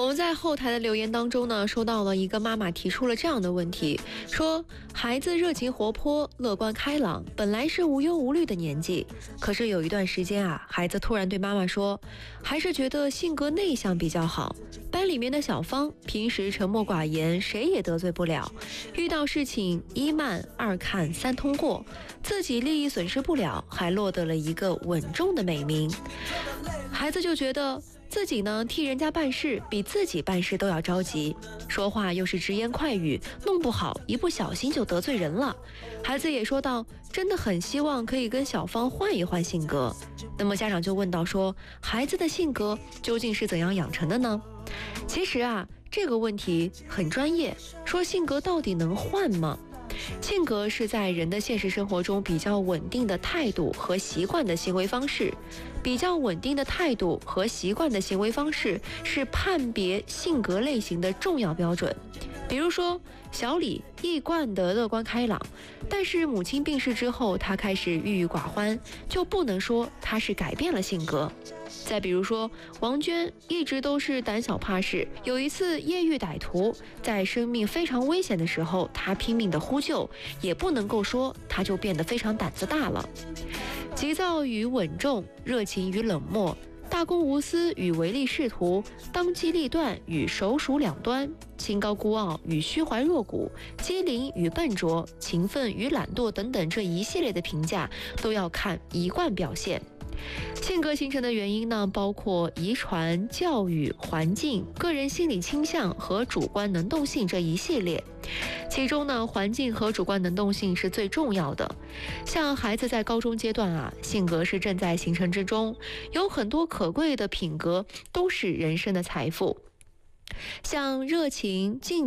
们在后台的留言当中呢，收到了一个妈妈提出了这样的问题，说孩子热情活泼、乐观开朗，本来是无忧无虑的年纪，可是有一段时间啊，孩子突然对妈妈说，还是觉得性格内向比较好。班里面的小芳平时沉默寡言，谁也得罪不了，遇到事情一慢二看三通过，自己利益损失不了，还落得了一个稳重的美名。孩子就觉得自己呢替人家办事比自己办事都要着急，说话又是直言快语，弄不好一不小心就得罪人了。孩子也说到，真的很希望可以跟小芳换一换性格。那么家长就问到说，孩子的性格究竟是怎样养成的呢？其实啊，这个问题很专业，说性格到底能换吗？性格是在人的现实生活中比较稳定的态度和习惯的行为方式，比较稳定的态度和习惯的行为方式是判别性格类型的重要标准。比如说，小李一贯的乐观开朗，但是母亲病逝之后，他开始郁郁寡欢，就不能说他是改变了性格。再比如说，王娟一直都是胆小怕事，有一次夜遇歹徒，在生命非常危险的时候，她拼命的呼救，也不能够说她就变得非常胆子大了。急躁与稳重，热情与冷漠，大公无私与唯利是图，当机立断与首鼠两端，清高孤傲与虚怀若谷，机灵与笨拙，勤奋与懒惰等等，这一系列的评价都要看一贯表现。性格形成的原因呢，包括遗传、教育、环境、个人心理倾向和主观能动性这一系列。其中呢，环境和主观能动性是最重要的。像孩子在高中阶段啊，性格是正在形成之中，有很多可贵的品格都是人生的财富，像热情、敬